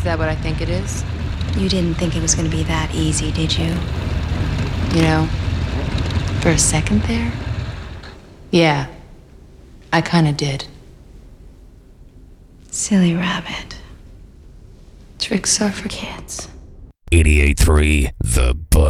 Is that what I think it is? You didn't think it was going to be that easy, did you? You know, for a second there? Yeah, I kinda did. Silly rabbit. Tricks are for kids. 88.3 The Buzz.